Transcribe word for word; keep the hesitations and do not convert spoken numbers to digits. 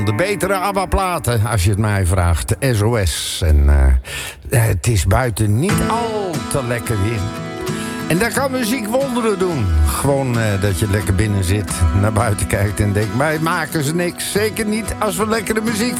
De betere ABBA-platen, als je het mij vraagt. De S O S. En uh, het is buiten niet al te lekker weer. En daar kan muziek wonderen doen. Gewoon uh, dat je lekker binnen zit, naar buiten kijkt en denkt... mij maken ze niks. Zeker niet als we lekkere muziek